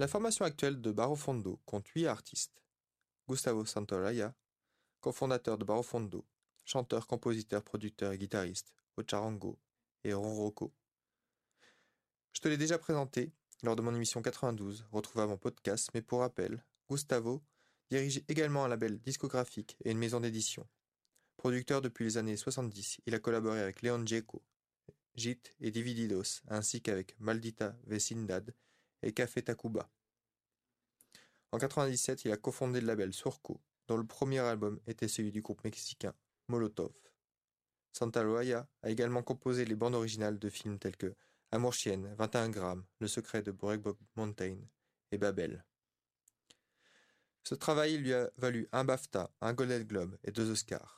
La formation actuelle de Barofondo compte 8 artistes. Gustavo Santaolalla, cofondateur de Barofondo, chanteur, compositeur, producteur et guitariste au charango et ronroco. Je te l'ai déjà présenté lors de mon émission 92, retrouvable en podcast, mais pour rappel, Gustavo dirige également un label discographique et une maison d'édition. Producteur depuis les années 70, il a collaboré avec Leon Gieco, JIT et Divididos, ainsi qu'avec Maldita Vecindad et Café Tacuba. En 97, il a cofondé le label Surco, dont le premier album était celui du groupe mexicain Molotov. Santaolalla a également composé les bandes originales de films tels que Amour Chienne, 21 grammes, Le secret de Brokeback Mountain et Babel. Ce travail lui a valu un BAFTA, un Golden Globe et 2 Oscars.